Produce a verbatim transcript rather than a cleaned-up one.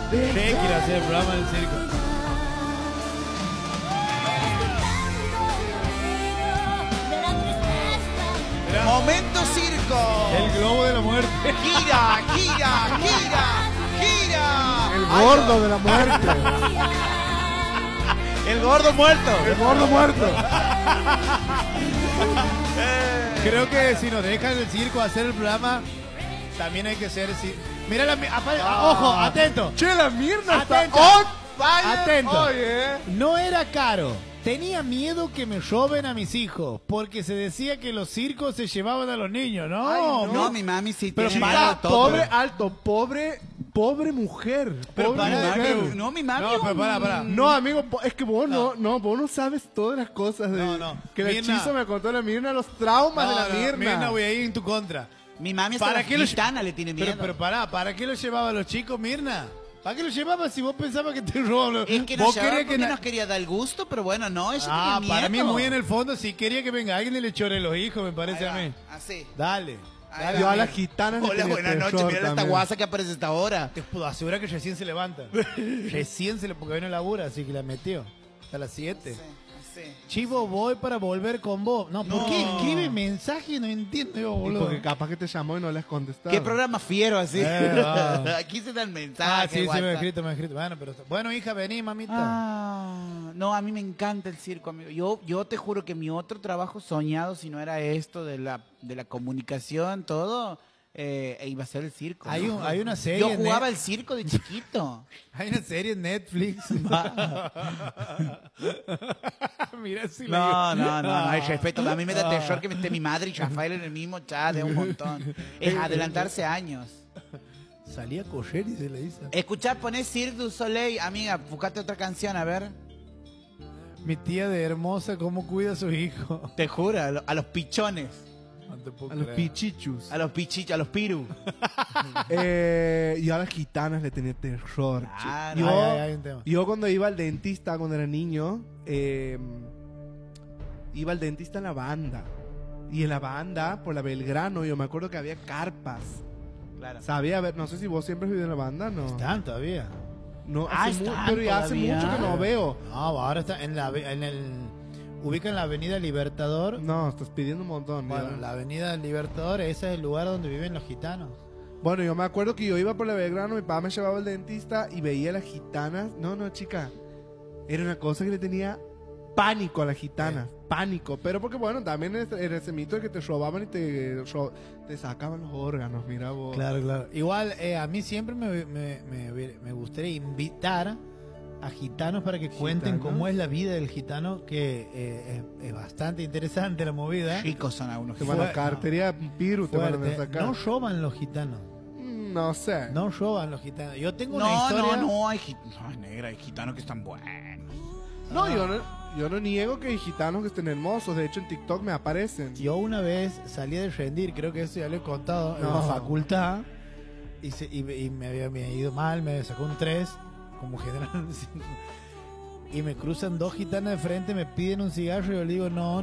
Shakira quiere hacer el programa del circo. Mirá. Momento circo. El globo de la muerte. Gira, gira, gira, gira. El gordo Ay, de la muerte. El gordo muerto. El gordo muerto. Creo que si nos dejan el circo hacer el programa, también hay que ser... Si... Mira la... Ah. Ojo, atento. Che, la Mirna atento. está on fire. Atento. Oye. No era caro. Tenía miedo que me roben a mis hijos, porque se decía que los circos se llevaban a los niños, ¿no? Ay, no, no, mi mami sí pero tiene para todo. Pobre, alto, pobre, pobre mujer. Pero pobre para, mujer. pero, no, mi mami. No, pero para, para. No, amigo, es que vos no, No. no, vos no sabes todas las cosas de No, no. que el Mirna. hechizo me contó la Mirna, los traumas No, de la no, Mirna. Mirna, voy a ir en tu contra. Mi mami hasta ¿Para la qué lo- gitana le tiene miedo. Pero, pero pará, ¿para qué lo llevaba a los chicos, Mirna? ¿Para qué lo llevaba si vos pensabas que te robaban? es que ¿Vos nos llevaba querías porque na- nos quería dar el gusto, pero bueno, no, ella Ah, tenía para mí miedo. muy en el fondo, si quería que venga alguien y le chore los hijos, me parece a mí. Así. Dale. Ahí dale, Yo a amigo. las gitanas le Hola, tenía buenas noches. terror Mira esta también. guasa que aparece a esta hora. Te puedo asegurar que recién se levanta. Recién se le... Porque hoy no labura, así que la metió. Hasta las siete. Sí, así. Chivo, voy para volver con vos. No, ¿por No. qué escribe mensaje? No entiendo yo, Y boludo. porque capaz que te llamó y no le has contestado. Qué programa fiero así. Eh, ah. Aquí se dan mensajes. Ah, sí, sí, me ha WhatsApp. escrito, me ha escrito. Bueno, pero... Bueno, hija, vení, mamita. Ah, no, a mí me encanta el circo, amigo. Yo, yo te juro que mi otro trabajo soñado, si no era esto de la, de la comunicación, todo, eh, iba a ser el circo. Hay, ¿no? un- hay una serie... Yo en jugaba Net- el circo de chiquito. Hay una serie en Netflix. Mira si No, la- no, no, no hay respeto. A mí me da Ah. terror que me esté mi madre y Rafael en el mismo chat, es un montón. Es adelantarse años. Salía a correr y se le hizo. Escuchá, ponés Cirque du Soleil, amiga, buscate otra canción, a ver. Mi tía de Hermosa, ¿cómo cuida a su hijo? Te juro, a, lo- a los pichones, No te puedo A los creer. pichichus. a los pichichos, a los piru. Eh, yo a las gitanas le tenía terror. Claro. Yo, Ay, ay, hay un tema. yo cuando iba al dentista, cuando era niño, eh, iba al dentista en la banda. Y en la banda, por la Belgrano, yo me acuerdo que había carpas. Claro. Sabía, ver, no sé si vos siempre has vivido en la banda, no. Están todavía. No, Ah, hace mu- están pero ya hace todavía. mucho que no veo. No, ahora está en la en el ubica en la Avenida Libertador. No, estás pidiendo un montón. Bueno, mira. la Avenida Libertador, ese es el lugar donde viven los gitanos. Bueno, yo me acuerdo que yo iba por la Belgrano, mi papá me llevaba al dentista y veía a las gitanas. No, no, chica. Era una cosa que le tenía pánico a las gitanas. Pánico. Pero porque, bueno, también era ese mito de que te robaban y te, ro- te sacaban los órganos, mira vos. Claro, claro. Igual, eh, a mí siempre me, me, me- me gustaría invitar a gitanos para que cuenten ¿Gitanos? cómo es la vida del gitano, que eh, es, es bastante interesante la movida. Chicos son algunos. Te van a Fue- cartería piru, te van a Fuerte. sacar. No roban los gitanos. Mm, No sé. No roban los gitanos. Yo tengo una No, historia. no, no, hay gitanos. No, negra, hay gitanos que están buenos. No, yo no, yo no niego que hay gitanos que estén hermosos. De hecho, en TikTok me aparecen. Yo una vez salí de rendir, creo que eso ya lo he contado, en No. la facultad, y, se- y, y me, había, me había ido mal, me sacó un tres, como general. Y me cruzan dos gitanas de frente, me piden un cigarro y yo le digo, no,